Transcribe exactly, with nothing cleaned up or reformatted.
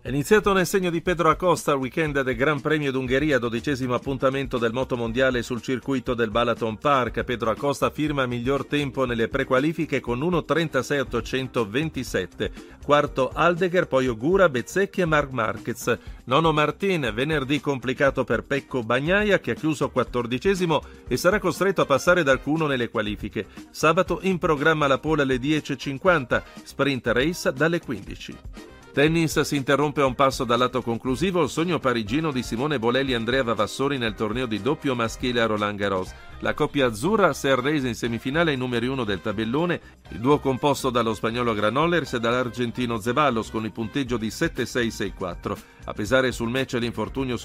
È iniziato nel segno di Pedro Acosta il weekend del Gran Premio d'Ungheria, dodicesimo appuntamento del motomondiale sul circuito del Balaton Park. Pedro Acosta firma miglior tempo nelle prequalifiche con uno trentasei ottocentoventisette. Quarto Aldegger, poi Ogura, Bezzecchi e Marc Marquez. Nono Martin, venerdì complicato per Pecco Bagnaia che ha chiuso quattordicesimo e sarà costretto a passare dal Q uno nelle qualifiche. Sabato in programma la pole alle dieci e cinquanta, sprint race dalle quindici. Tennis, si interrompe a un passo dal lato conclusivo il sogno parigino di Simone Bolelli e Andrea Vavassori nel torneo di doppio maschile a Roland Garros. La coppia azzurra si è arresa in semifinale ai numeri uno del tabellone, il duo composto dallo spagnolo Granollers e dall'argentino Zeballos con il punteggio di sette sei sei quattro. A pesare sul match l'infortunio